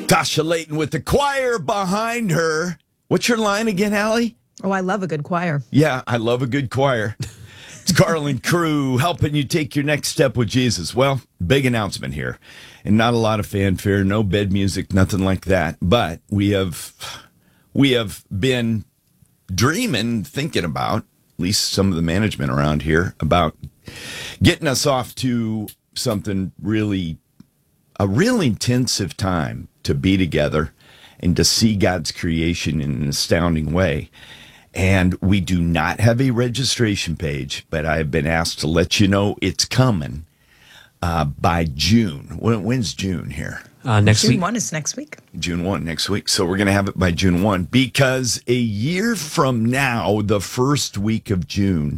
Tasha Layton with the choir behind her. What's your line again, Allie? Oh, I love a good choir. Yeah, I love a good choir. It's Carlin Crew helping you take your next step with Jesus. Well, big announcement here. And not a lot of fanfare, no bed music, nothing like that. But we have been dreaming, thinking about, at least some of the management around here, about getting us off to something a real intensive time to be together and to see God's creation in an astounding way. And we do not have a registration page, but I've been asked to let you know it's coming by June. When's June here? Next June week. 1 is next week. June 1 next week. So we're going to have it by June 1 because a year from now, the first week of June,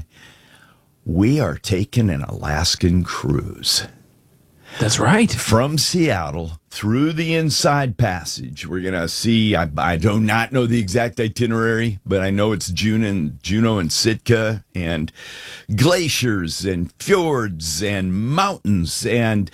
we are taking an Alaskan cruise. That's right. From Seattle through the Inside Passage. We're going to see, I do not know the exact itinerary, but I know it's Juneau and Sitka and glaciers and fjords and mountains and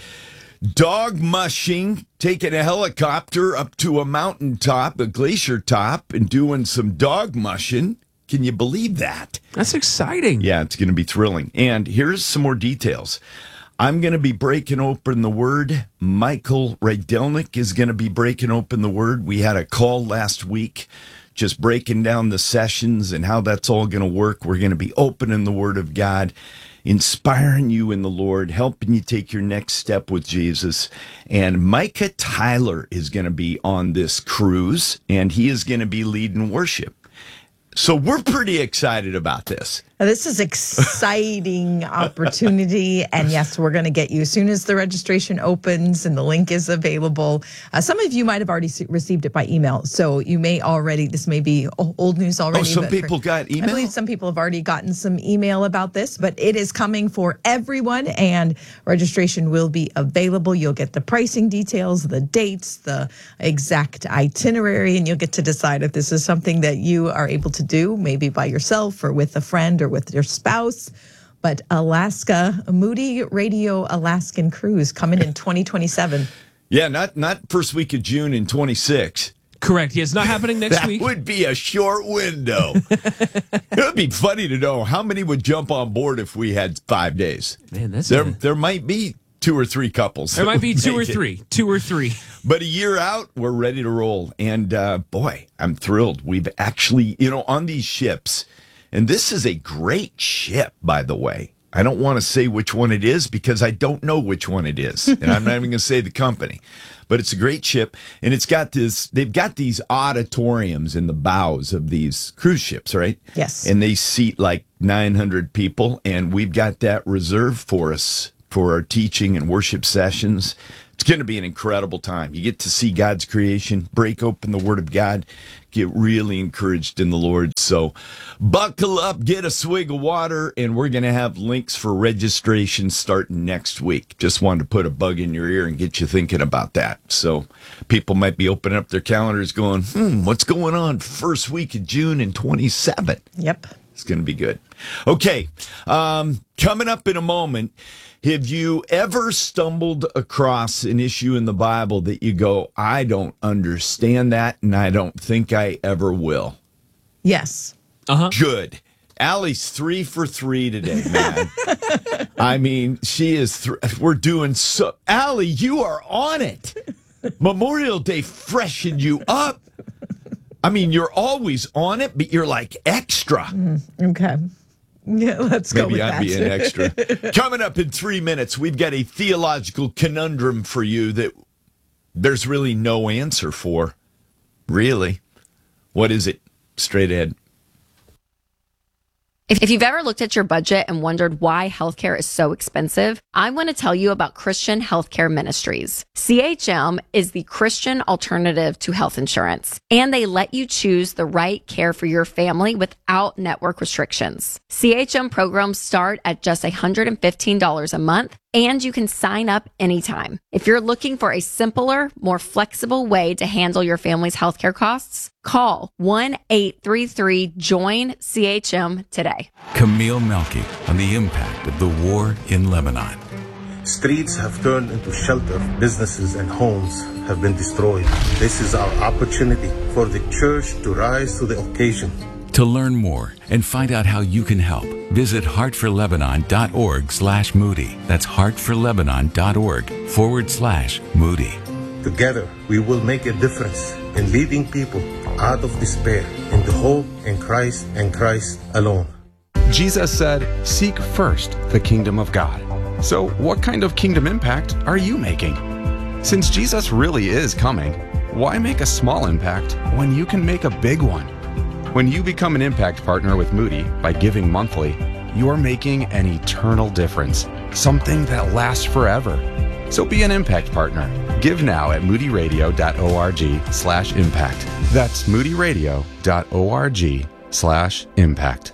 dog mushing, taking a helicopter up to a mountaintop, a glacier top, and doing some dog mushing. Can you believe that? That's exciting. Yeah, it's going to be thrilling. And here's some more details. I'm going to be breaking open the Word. Michael Rydelnik is going to be breaking open the Word. We had a call last week just breaking down the sessions and how that's all going to work. We're going to be opening the Word of God, inspiring you in the Lord, helping you take your next step with Jesus. And Micah Tyler is going to be on this cruise, and he is going to be leading worship. So we're pretty excited about this. Now, this is exciting opportunity. And yes, we're going to get you as soon as the registration opens and the link is available. Some of you might have already received it by email. So you may already, this may be old news already. Oh, some people got email? I believe some people have already gotten some email about this, but it is coming for everyone and registration will be available. You'll get the pricing details, the dates, the exact itinerary, and you'll get to decide if this is something that you are able to do, maybe by yourself or with a friend or with your spouse. But Alaska, Moody Radio Alaskan Cruise coming in 2027. Yeah, not first week of June in 26. Correct. Yeah, it's not happening next That week. would be a short window. It would be funny to know how many would jump on board if we had 5 days. Man, that's there might be 2 or 3 couples. There might be two or three. But a year out, we're ready to roll. And boy, I'm thrilled. We've actually, on these ships, and this is a great ship, by the way. I don't want to say which one it is because I don't know which one it is. And I'm not even going to say the company. But it's a great ship. And they've got these auditoriums in the bows of these cruise ships, right? Yes. And they seat like 900 people. And we've got that reserved for us for our teaching and worship sessions. It's going to be an incredible time. You get to see God's creation, break open the Word of God, get really encouraged in the Lord. So buckle up, get a swig of water, and we're going to have links for registration starting next week. Just wanted to put a bug in your ear and get you thinking about that. So people might be opening up their calendars going, what's going on first week of June in 27? Yep. It's going to be good. Okay, coming up in a moment, have you ever stumbled across an issue in the Bible that you go, I don't understand that, and I don't think I ever will? Yes. Good. Allie's 3 for 3 today, man. I mean, she is. We're doing so. Allie, you are on it. Memorial Day freshened you up. I mean, you're always on it, but you're like extra. Okay. Yeah, let's go with that. Maybe I'd be an extra. Coming up in 3 minutes, we've got a theological conundrum for you that there's really no answer for. Really? What is it? Straight ahead. If you've ever looked at your budget and wondered why healthcare is so expensive, I want to tell you about Christian Healthcare Ministries. CHM is the Christian alternative to health insurance, and they let you choose the right care for your family without network restrictions. CHM programs start at just $115 a month, and you can sign up anytime. If you're looking for a simpler, more flexible way to handle your family's healthcare costs, call 1-833-JOIN-CHM today. Camille Melki on the impact of the war in Lebanon. Streets have turned into shelter of businesses and homes have been destroyed. This is our opportunity for the church to rise to the occasion. To learn more and find out how you can help, visit heartforlebanon.org/Moody. That's heartforlebanon.org/Moody. Together, we will make a difference in leading people out of despair into hope in Christ and Christ alone. Jesus said, "Seek first the kingdom of God." So what kind of kingdom impact are you making? Since Jesus really is coming, why make a small impact when you can make a big one? When you become an impact partner with Moody by giving monthly, you are making an eternal difference, something that lasts forever. So be an impact partner. Give now at moodyradio.org/impact. That's moodyradio.org/impact.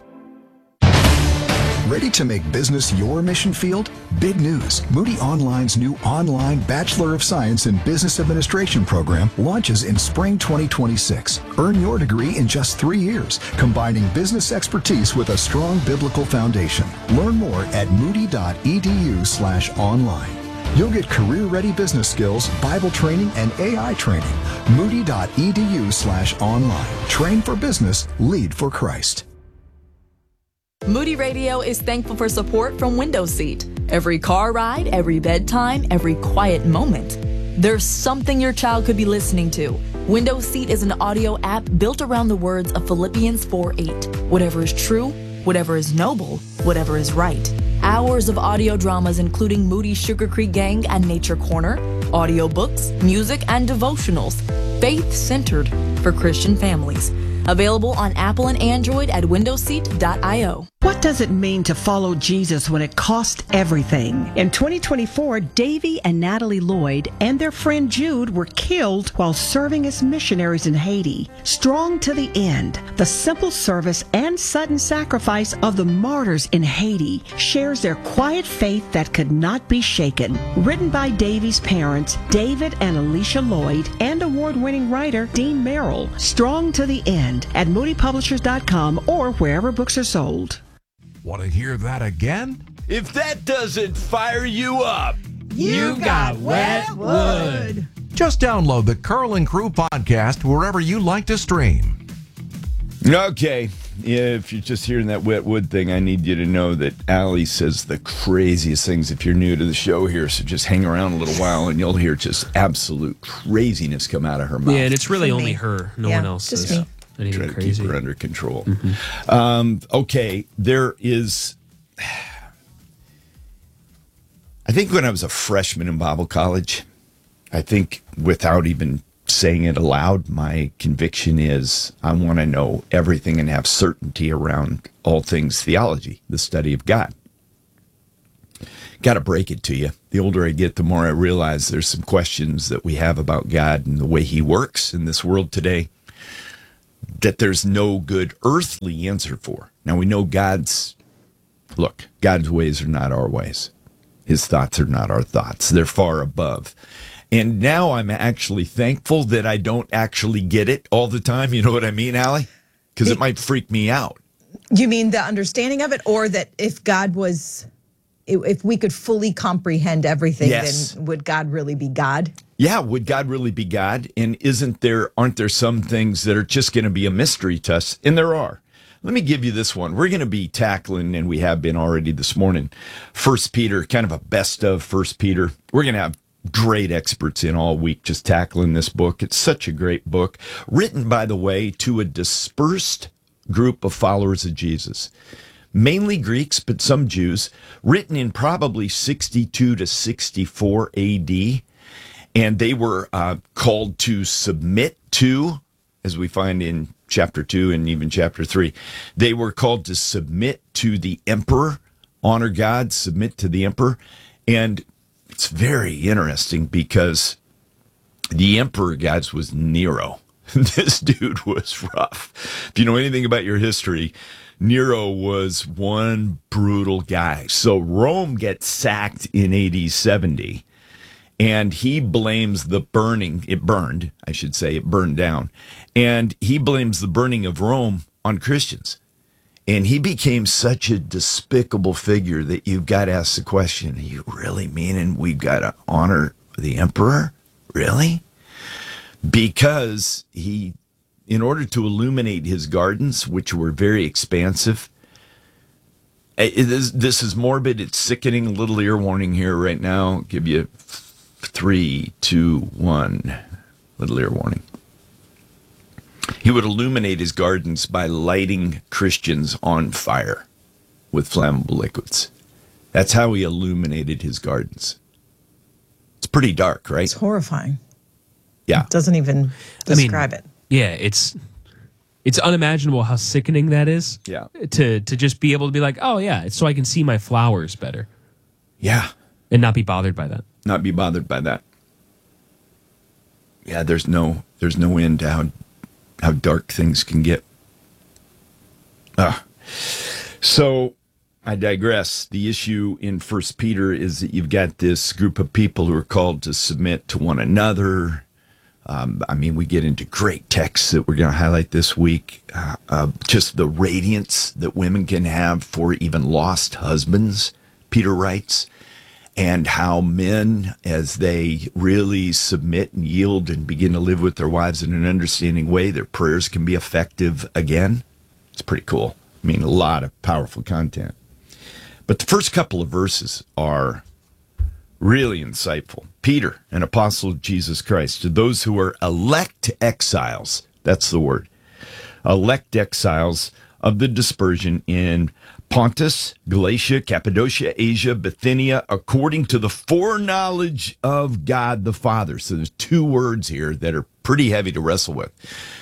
Ready to make business your mission field? Big news. Moody Online's new online Bachelor of Science in Business Administration program launches in spring 2026. Earn your degree in just 3 years, combining business expertise with a strong biblical foundation. Learn more at moody.edu/online. You'll get career-ready business skills, Bible training, and AI training. Moody.edu/online. Train for business, lead for Christ. Moody Radio is thankful for support from Window Seat. Every car ride, every bedtime, every quiet moment. There's something your child could be listening to. Window Seat is an audio app built around the words of Philippians 4:8. Whatever is true, whatever is noble, whatever is right. Hours of audio dramas including Moody Sugar Creek Gang and Nature Corner, audiobooks, music, and devotionals. Faith-centered for Christian families. Available on Apple and Android at windowseat.io. What does it mean to follow Jesus when it costs everything? In 2024, Davy and Natalie Lloyd and their friend Jude were killed while serving as missionaries in Haiti. Strong to the end, the simple service and sudden sacrifice of the martyrs in Haiti shares their quiet faith that could not be shaken. Written by Davy's parents, David and Alicia Lloyd, and award-winning writer Dean Merrill. Strong to the end at moodypublishers.com or wherever books are sold. Want to hear that again? If that doesn't fire you up, You got wet wood. Just download the Curl and Crew podcast wherever you like to stream. Okay, if you're just hearing that wet wood thing, I need you to know that Allie says the craziest things if you're new to the show here, so just hang around a little while and you'll hear just absolute craziness come out of her mouth. Yeah, and it's really For only me. her. No Yeah, one else just is me. anything Try to crazy. keep her under control. Okay, there is... I think when I was a freshman in Bible college, I think without even saying it aloud, my conviction is I want to know everything and have certainty around all things theology, the study of God. Got to break it to you. The older I get, the more I realize there's some questions that we have about God and the way he works in this world today that there's no good earthly answer for. Now, we know God's ways are not our ways. His thoughts are not our thoughts. They're far above. And now I'm actually thankful that I don't actually get it all the time. You know what I mean, Allie? Because it might freak me out. You mean the understanding of it, or that if God was, if we could fully comprehend everything, Yes. then would God really be God? Yeah, would God really be God? And aren't there some things that are just going to be a mystery to us? And there are. Let me give you this one. We're going to be tackling, and we have been already this morning, 1 Peter, kind of a best of 1 Peter. We're going to have great experts in all week just tackling this book. It's such a great book, written, by the way, to a dispersed group of followers of Jesus, mainly Greeks, but some Jews, written in probably 62 to 64 AD. And they were called to submit to, as we find in chapter 2 and even chapter 3, they were called to submit to the emperor, honor God, submit to the emperor. And it's very interesting because the emperor, guys, was Nero. This dude was rough. If you know anything about your history, Nero was one brutal guy. So Rome gets sacked in AD 70. And he blames the burning, it burned down. And he blames the burning of Rome on Christians. And he became such a despicable figure that you've got to ask the question, are you really meaning we've got to honor the emperor? Really? because in order to illuminate his gardens, which were very expansive, this is morbid, it's sickening, a little ear warning here right now. I'll give you 3, 2, 1, little ear warning. He would illuminate his gardens by lighting Christians on fire with flammable liquids. That's how he illuminated his gardens. It's pretty dark, right? It's horrifying. Yeah. It doesn't even describe it. Yeah, it's unimaginable how sickening that is. Yeah. To just be able to be like, oh yeah, it's so I can see my flowers better. Yeah. And not be bothered by that. Not be bothered by that. Yeah, there's no end to how dark things can get. So I digress. The issue in 1 Peter is that you've got this group of people who are called to submit to one another. We get into great texts that we're going to highlight this week. Just the radiance that women can have for even lost husbands, Peter writes, and how men, as they really submit and yield and begin to live with their wives in an understanding way, their prayers can be effective again. It's pretty cool. A lot of powerful content. But the first couple of verses are really insightful. Peter, an apostle of Jesus Christ, to those who are elect exiles, that's the word, elect exiles of the dispersion in Pontus, Galatia, Cappadocia, Asia, Bithynia, according to the foreknowledge of God the Father. So there's two words here that are pretty heavy to wrestle with.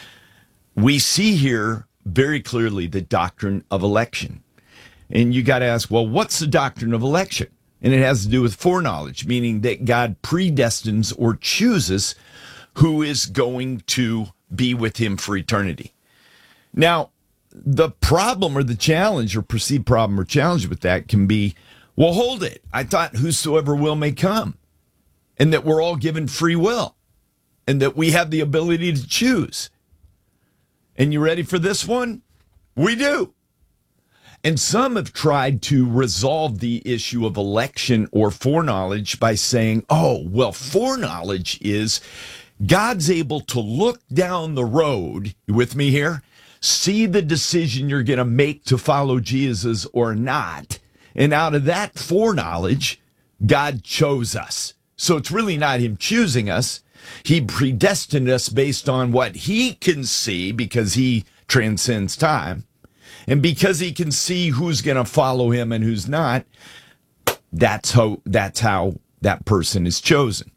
We see here very clearly the doctrine of election. And you got to ask, well, what's the doctrine of election? And it has to do with foreknowledge, meaning that God predestines or chooses who is going to be with him for eternity. Now, the problem or the challenge or perceived problem or challenge with that can be, well, hold it. I thought whosoever will may come, and that we're all given free will, and that we have the ability to choose. And you ready for this one? We do. And some have tried to resolve the issue of election or foreknowledge by saying, foreknowledge is God's able to look down the road, you with me here, see the decision you're going to make to follow Jesus or not. And out of that foreknowledge, God chose us. So it's really not him choosing us. He predestined us based on what he can see because he transcends time. And because he can see who's going to follow him and who's not, that's how that person is chosen.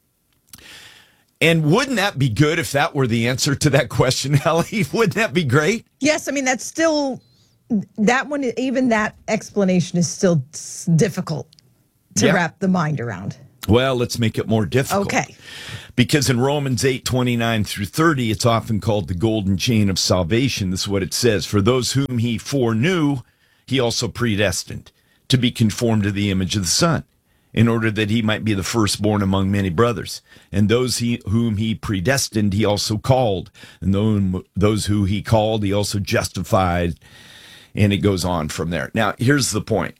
And wouldn't that be good if that were the answer to that question, Ellie? Wouldn't that be great? Yes, that's still, that one, even that explanation is still difficult to wrap the mind around. Well, let's make it more difficult. Okay. Because in Romans 8:29 through 30, it's often called the golden chain of salvation. This is what it says. For those whom he foreknew, he also predestined to be conformed to the image of the Son, in order that he might be the firstborn among many brothers. And those whom he predestined, he also called. And those who he called, he also justified. And it goes on from there. Now, here's the point.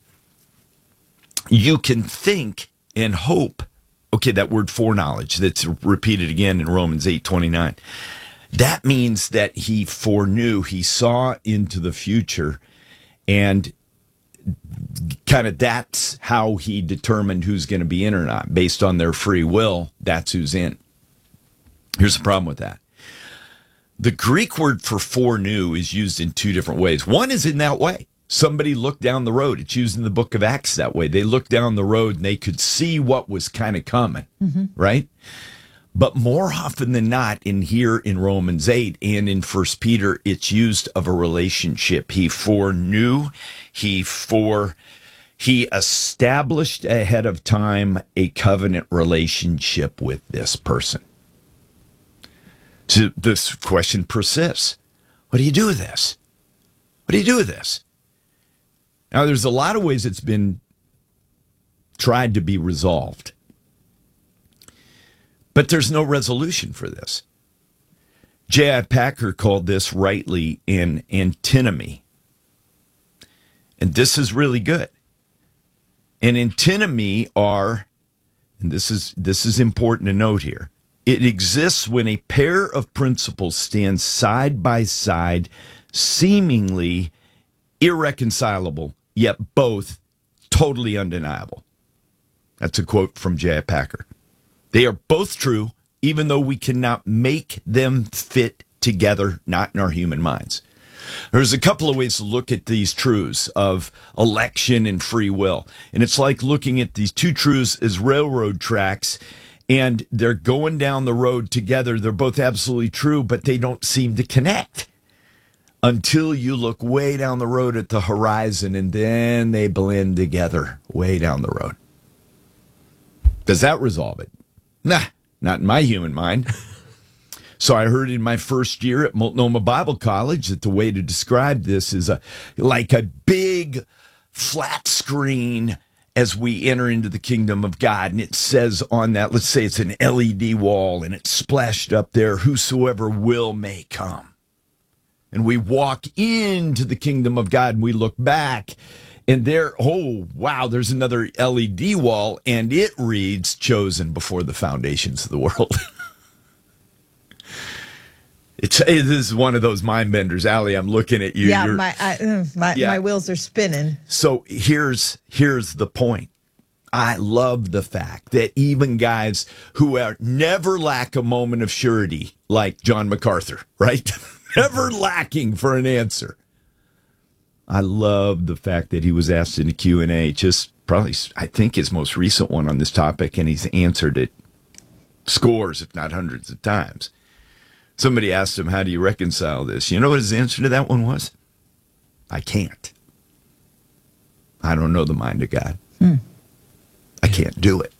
You can think and hope. Okay, that word foreknowledge that's repeated again in Romans 8:29. That means that he foreknew, he saw into the future, and kind of that's how he determined who's going to be in or not. Based on their free will, that's who's in. Here's the problem with that. The Greek word for foreknew is used in two different ways. One is in that way. Somebody looked down the road. It's used in the book of Acts that way. They looked down the road and they could see what was kind of coming, right? But more often than not, in here in Romans 8 and in 1 Peter, it's used of a relationship. He foreknew, he established ahead of time a covenant relationship with this person. So this question persists. What do you do with this? What do you do with this? Now, there's a lot of ways it's been tried to be resolved. But there's no resolution for this. J.I. Packer called this rightly an antinomy. And this is really good. An antinomy are, and this is important to note here, It exists when a pair of principles stand side by side, seemingly irreconcilable, yet both totally undeniable. That's a quote from J.I. Packer. They are both true, even though we cannot make them fit together, not in our human minds. There's a couple of ways to look at these truths of election and free will. And it's like looking at these two truths as railroad tracks, and they're going down the road together. They're both absolutely true, but they don't seem to connect until you look way down the road at the horizon, and then they blend together way down the road. Does that resolve it? Nah, not in my human mind. So I heard in my first year at Multnomah Bible College that the way to describe this is like a big flat screen as we enter into the kingdom of God. And it says on that, let's say it's an LED wall, and it's splashed up there, whosoever will may come. And we walk into the kingdom of God, and we look back, and there, oh, wow, there's another LED wall, and it reads, chosen before the foundations of the world. It is one of those mind benders. Allie, I'm looking at you. Yeah, my wheels are spinning. So here's the point. I love the fact that even guys who are never lack a moment of surety, like John MacArthur, right? Never lacking for an answer. I love the fact that he was asked in a Q&A, just probably, I think, his most recent one on this topic, and he's answered it scores, if not hundreds of times. Somebody asked him, how do you reconcile this? You know what his answer to that one was? I can't. I don't know the mind of God. I can't do it.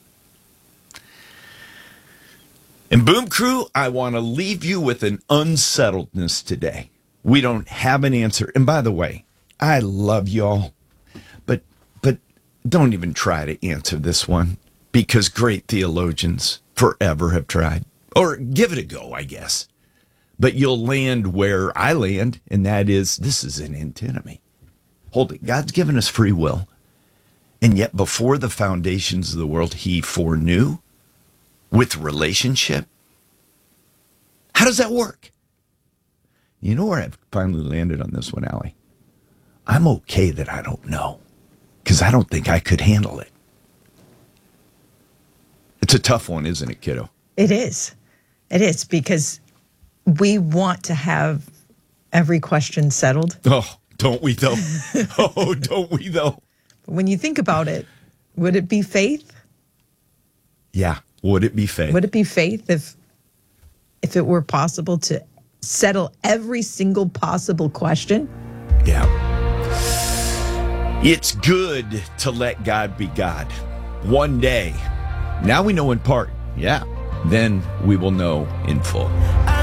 And Boom Crew, I want to leave you with an unsettledness today. We don't have an answer. And by the way, I love y'all, but don't even try to answer this one, because great theologians forever have tried. Or give it a go, I guess. But you'll land where I land, and that is, this is an antinomy. Hold it. God's given us free will. And yet before the foundations of the world, he foreknew with relationship. How does that work? You know where I've finally landed on this one, Allie? I'm okay that I don't know, because I don't think I could handle it. It's a tough one, isn't it, kiddo? It is. It is, because we want to have every question settled. Oh, don't we though? Oh, don't we though? When you think about it, would it be faith? Yeah. Would it be faith? Would it be faith if it were possible to settle every single possible question? Yeah. It's good to let God be God. One day. Now we know in part. Yeah. Then we will know in full.